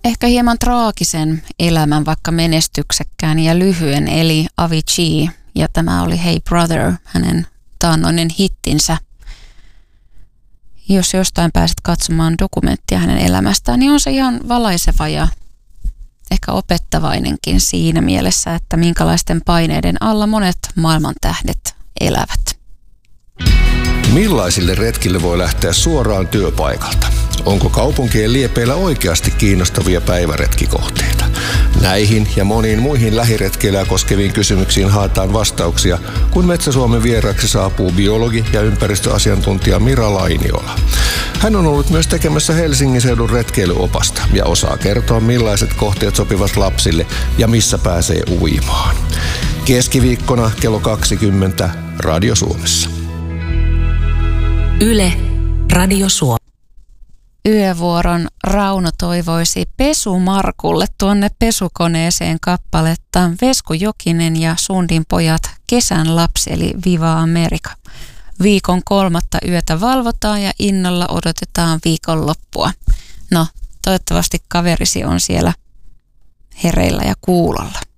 ehkä hieman traagisen elämän, vaikka menestyksekkään ja lyhyen, eli Avicii. Ja tämä oli Hey Brother, hänen taannoinen hittinsä. Jos jostain pääset katsomaan dokumenttia hänen elämästään, niin on se ihan valaiseva ja ehkä opettavainenkin siinä mielessä, että minkälaisten paineiden alla monet maailman tähdet elävät. Millaisille retkille voi lähteä suoraan työpaikalta? Onko kaupunkien liepeillä oikeasti kiinnostavia päiväretkikohteita? Näihin ja moniin muihin lähiretkeilyä koskeviin kysymyksiin haetaan vastauksia, kun Metsä-Suomen vieraksi saapuu biologi ja ympäristöasiantuntija Mira Lainiola. Hän on ollut myös tekemässä Helsingin seudun retkeilyopasta ja osaa kertoa, millaiset kohteet sopivat lapsille ja missä pääsee uimaan. Keskiviikkona kello 20 Radio Suomessa. Yle, Radio Suomi. Yövuoron Rauno toivoisi Pesumarkulle tuonne pesukoneeseen kappaletta Vesku Jokinen ja Sundin pojat Kesän lapsi eli Viva America. Viikon 3. yötä valvotaan ja innolla odotetaan viikonloppua. No, toivottavasti kaverisi on siellä hereillä ja kuulolla.